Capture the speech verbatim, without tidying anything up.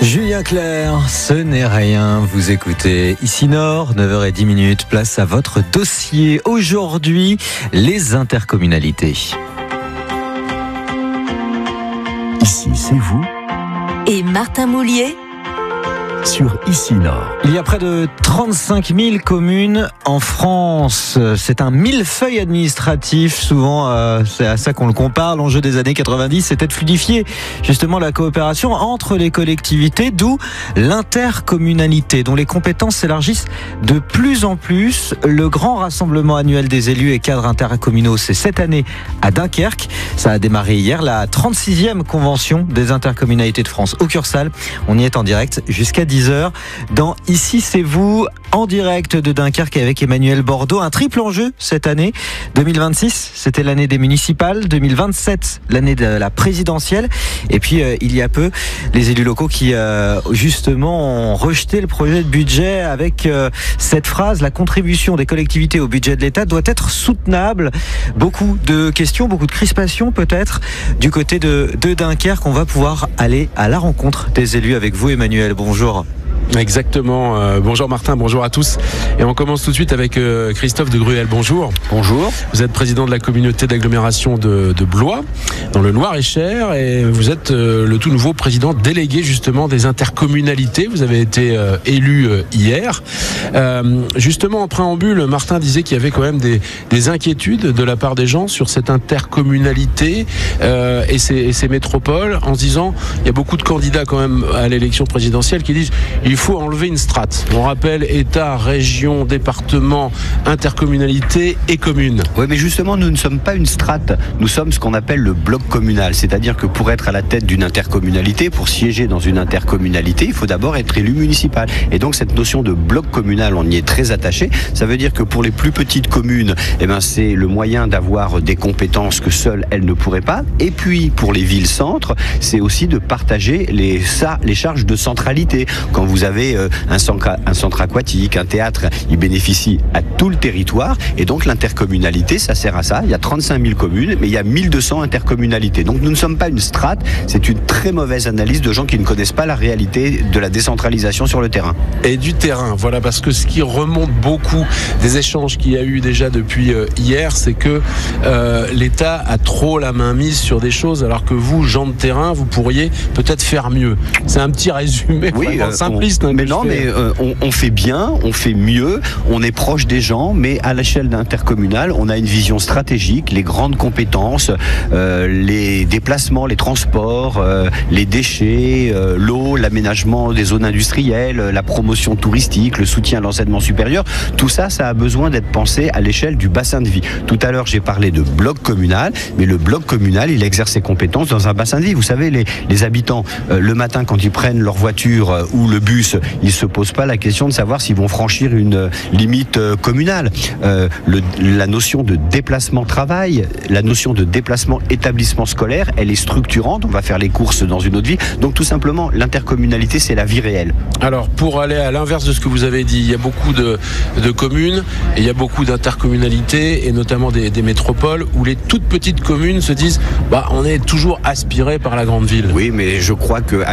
Julien Clerc, ce n'est rien, vous écoutez Ici Nord, neuf heures dix, place à votre dossier. Aujourd'hui, les intercommunalités. Ici, c'est vous et Martin Moulier sur Ici Nord. Il y a près de trente-cinq mille communes en France. C'est un millefeuille administratif. Souvent, euh, c'est à ça qu'on le compare. L'enjeu des années quatre-vingt-dix, c'était de fluidifier justement la coopération entre les collectivités, d'où l'intercommunalité, dont les compétences s'élargissent de plus en plus. Le grand rassemblement annuel des élus et cadres intercommunaux, c'est cette année à Dunkerque. Ça a démarré hier, la trente-sixième convention des intercommunalités de France au Cursal. On y est en direct jusqu'à dix heures dans Ici c'est vous, en direct de Dunkerque avec Emmanuel Bordeaux. Un triple enjeu cette année. deux mille vingt-six, c'était l'année des municipales. deux mille vingt-sept, l'année de la présidentielle. Et puis euh, il y a peu, les élus locaux qui euh, justement ont rejeté le projet de budget avec euh, cette phrase: la contribution des collectivités au budget de l'État doit être soutenable. Beaucoup de questions, beaucoup de crispations peut-être du côté de, de Dunkerque. On va pouvoir aller à la rencontre des élus avec vous, Emmanuel. Bonjour. Exactement. Euh, bonjour Martin, bonjour à tous. Et on commence tout de suite avec euh, Christophe de Gruel. Bonjour. Bonjour. Vous êtes président de la communauté d'agglomération de, de Blois, dans le Loir-et-Cher, et vous êtes euh, le tout nouveau président délégué justement des intercommunalités. Vous avez été euh, élu euh, hier. Euh, justement, en préambule, Martin disait qu'il y avait quand même des, des inquiétudes de la part des gens sur cette intercommunalité euh, et, ces, et ces métropoles, en se disant, il y a beaucoup de candidats quand même à l'élection présidentielle qui disent il faut enlever une strate. On rappelle État, région, département, intercommunalité et commune. Oui, mais justement, nous ne sommes pas une strate. Nous sommes ce qu'on appelle le bloc communal. C'est-à-dire que pour être à la tête d'une intercommunalité, pour siéger dans une intercommunalité, il faut d'abord être élu municipal. Et donc, cette notion de bloc communal, on y est très attaché. Ça veut dire que pour les plus petites communes, eh ben, c'est le moyen d'avoir des compétences que seules elles ne pourraient pas. Et puis, pour les villes-centres, c'est aussi de partager les, ça, les charges de centralité. Quand vous avez un centre, un centre aquatique, un théâtre, il bénéficie à tout le territoire. Et donc l'intercommunalité, ça sert à ça. Il y a trente-cinq mille communes, mais il y a mille deux cents intercommunalités. Donc nous ne sommes pas une strate, c'est une très mauvaise analyse de gens qui ne connaissent pas la réalité de la décentralisation sur le terrain. Et du terrain, voilà, parce que ce qui remonte beaucoup des échanges qu'il y a eu déjà depuis euh, hier, c'est que euh, l'État a trop la main mise sur des choses, alors que vous, gens de terrain, vous pourriez peut-être faire mieux. C'est un petit résumé. Oui, euh, simpliste. On, mais non, mais euh, on, on fait bien, on fait mieux, on est proche des gens, mais à l'échelle intercommunale, on a une vision stratégique, les grandes compétences, euh, les déplacements, les transports, euh, les déchets, euh, l'eau, l'aménagement des zones industrielles, la promotion touristique, le soutien à l'enseignement supérieur. Tout ça, ça a besoin d'être pensé à l'échelle du bassin de vie. Tout à l'heure, j'ai parlé de bloc communal, mais le bloc communal, il exerce ses compétences dans un bassin de vie. Vous savez, les, les habitants, euh, le matin, quand ils prennent leur voiture euh, ou le bus, ils ne se posent pas la question de savoir s'ils vont franchir une limite communale. Euh, le, la notion de déplacement travail, la notion de déplacement établissement scolaire, elle est structurante. On va faire les courses dans une autre vie. Donc tout simplement, l'intercommunalité, c'est la vie réelle. Alors, pour aller à l'inverse de ce que vous avez dit, il y a beaucoup de, de communes et il y a beaucoup d'intercommunalités et notamment des, des métropoles où les toutes petites communes se disent bah, on est toujours aspiré par la grande ville. Oui, mais je crois que